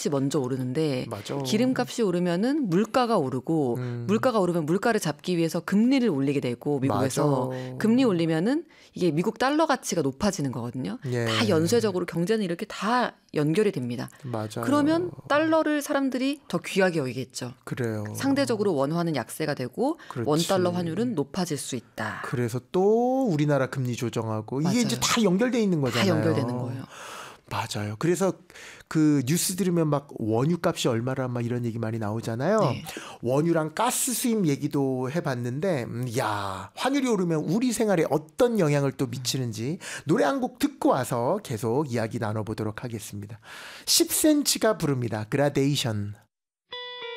기름값이 먼저 오르는데 맞아. 기름값이 오르면은 물가가 오르고 물가가 오르면 물가를 잡기 위해서 금리를 올리게 되고 미국에서 맞아. 금리 올리면은 이게 미국 달러 가치가 높아지는 거거든요. 예. 다 연쇄적으로 경제는 이렇게 다 연결이 됩니다. 맞아요. 그러면 달러를 사람들이 더 귀하게 여기겠죠. 그래요. 상대적으로 원화는 약세가 되고 그렇지. 원달러 환율은 높아질 수 있다. 그래서 또 우리나라 금리 조정하고 이게 맞아요. 이제 다 연결돼 있는 거잖아요. 다 연결되는 거예요. 맞아요. 그래서 그 뉴스 들으면 막 원유 값이 얼마라 막 이런 얘기 많이 나오잖아요. 네. 원유랑 가스 수입 얘기도 해봤는데 야 환율이 오르면 우리 생활에 어떤 영향을 또 미치는지 노래 한 곡 듣고 와서 계속 이야기 나눠보도록 하겠습니다. 10cm가 부릅니다. 그라데이션.